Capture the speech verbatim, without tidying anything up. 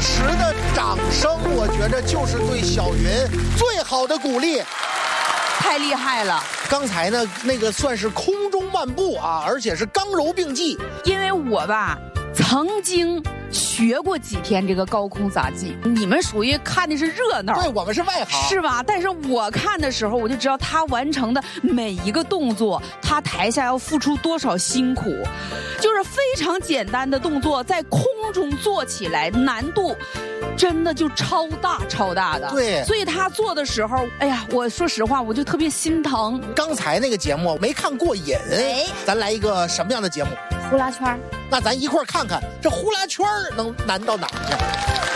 时的掌声，我觉得就是对小云最好的鼓励。 太厉害了！ 刚才呢，那个算是空中漫步啊，而且是刚柔并济。 因为我吧，曾经学过几天这个高空杂技，你们属于看的是热闹， 对，我们是外行， 是吧？但是我看的时候，我就知道他完成的每一个动作，他台下要付出多少辛苦，就是非常简单的动作，在空中做起来难度真的就超大超大的。 对， 所以他做的时候，哎呀，我说实话，我就特别心疼。 刚才那个节目没看过瘾，哎，咱来一个什么样的节目？ 呼啦圈。 那咱一块儿看看这呼啦圈能难到哪儿去？